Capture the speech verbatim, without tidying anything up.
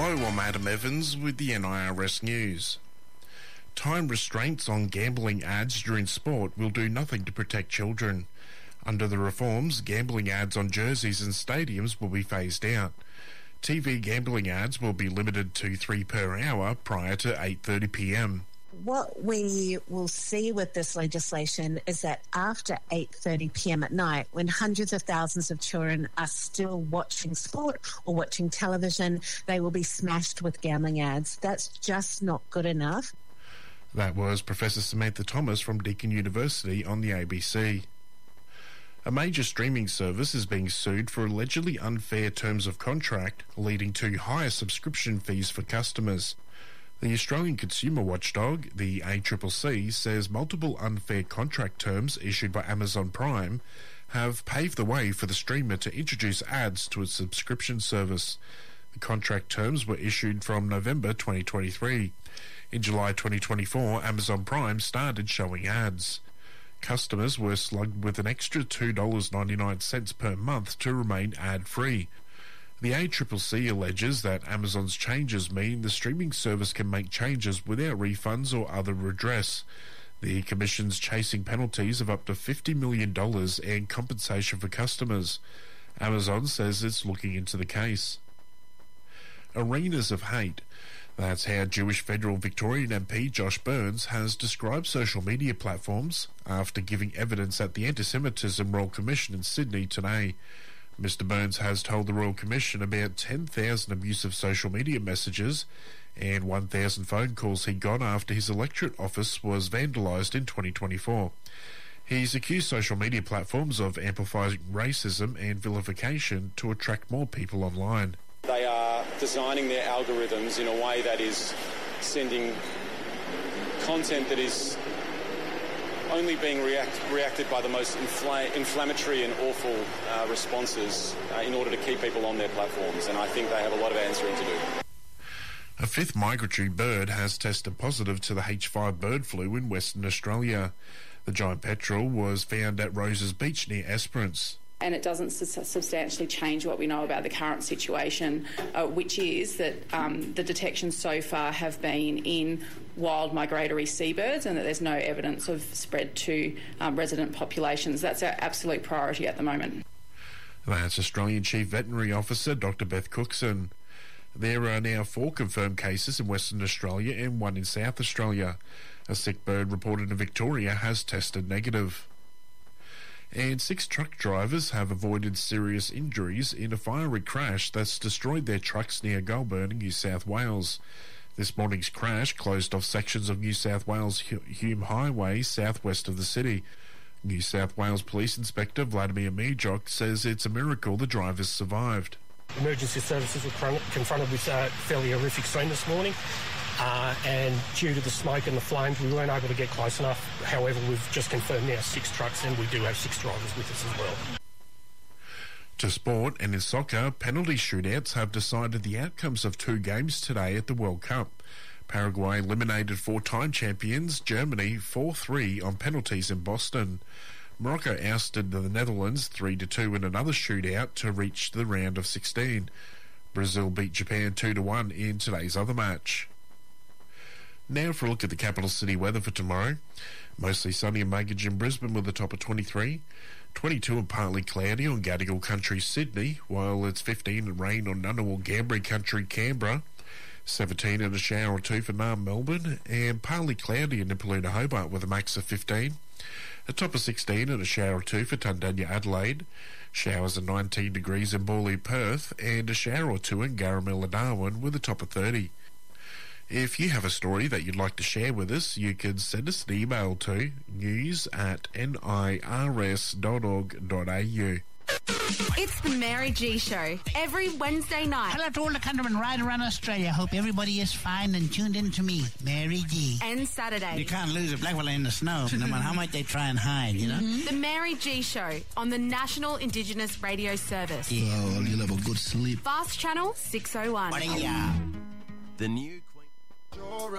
Hello, I'm Adam Evans with the N I R S News. Time restraints on gambling ads during sport will do nothing to protect children. Under the reforms, gambling ads on jerseys and stadiums will be phased out. T V gambling ads will be limited to three per hour prior to eight thirty p m. What we will see with this legislation is that after eight thirty p m at night, when hundreds of thousands of children are still watching sport or watching television, they will be smashed with gambling ads. That's just not good enough. That was Professor Samantha Thomas from Deakin University on the A B C. A major streaming service is being sued for allegedly unfair terms of contract, leading to higher subscription fees for customers. The Australian consumer watchdog, the A C C C, says multiple unfair contract terms issued by Amazon Prime have paved the way for the streamer to introduce ads to its subscription service. The contract terms were issued from November twenty twenty-three. In July twenty twenty-four, Amazon Prime started showing ads. Customers were slugged with an extra two dollars ninety-nine per month to remain ad-free. The A C C C alleges that Amazon's changes mean the streaming service can make changes without refunds or other redress. The Commission's chasing penalties of up to fifty million dollars and compensation for customers. Amazon says it's looking into the case. Arenas of hate. That's how Jewish Federal Victorian M P Josh Burns has described social media platforms after giving evidence at the Anti-Semitism Royal Commission in Sydney today. Mister Burns has told the Royal Commission about ten thousand abusive social media messages and one thousand phone calls he got after his electorate office was vandalised in twenty twenty-four. He's accused social media platforms of amplifying racism and vilification to attract more people online. They are designing their algorithms in a way that is sending content that is only being react, reacted by the most infl- inflammatory and awful uh, responses uh, in order to keep people on their platforms, and I think they have a lot of answering to do. A fifth migratory bird has tested positive to the H five bird flu in Western Australia. The giant petrel was found at Roses Beach near Esperance. And it doesn't su- substantially change what we know about the current situation, uh, which is that um, the detections so far have been in wild migratory seabirds and that there's no evidence of spread to um, resident populations. That's our absolute priority at the moment. That's Australian Chief Veterinary Officer Doctor Beth Cookson. There are now four confirmed cases in Western Australia and one in South Australia. A sick bird reported in Victoria has tested negative. And six truck drivers have avoided serious injuries in a fiery crash that's destroyed their trucks near Goulburn in New South Wales. This morning's crash closed off sections of New South Wales Hume Highway southwest of the city. New South Wales Police Inspector Vladimir Mijok says it's a miracle the drivers survived. Emergency services were confronted with a fairly horrific scene this morning. Uh, and due to the smoke and the flames, we weren't able to get close enough. However, we've just confirmed now six trucks, and we do have six drivers with us as well. To sport, and in soccer, penalty shootouts have decided the outcomes of two games today at the World Cup. Paraguay eliminated four-time champions Germany four three on penalties in Boston. Morocco ousted the Netherlands three to two in another shootout to reach the round of sixteen. Brazil beat Japan two to one in today's other match. Now for a look at the capital city weather for tomorrow. Mostly sunny and muggage in Brisbane with a top of twenty-three. twenty-two and partly cloudy on Gadigal Country, Sydney, while it's fifteen and rain on Ngunnawal Gambri Country, Canberra. seventeen and a shower or two for Naarm, Melbourne, and partly cloudy in Nipaluna, Hobart with a max of fifteen. A top of sixteen and a shower or two for Tundanya, Adelaide. Showers of nineteen degrees in Borley, Perth, and a shower or two in Garamilla, Darwin with a top of thirty. If you have a story that you'd like to share with us, you can send us an email to news at nirs dot org dot a u. It's the Mary G Show, every Wednesday night. Hello to all the countrymen right around Australia. Hope everybody is fine and tuned in to me, Mary G. And Saturday. You can't lose a black fella in the snow, no matter how much they try and hide, you know? Mm-hmm. The Mary G Show on the National Indigenous Radio Service. Yeah. Oh, you'll have a good sleep. Fast Channel six oh one. Yeah. The new Queen...